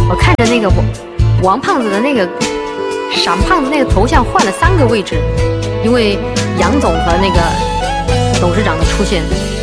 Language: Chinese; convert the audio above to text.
我看着那个王胖子的那个傻胖子那个头像换了3个位置，因为杨总和那个董事长的出现。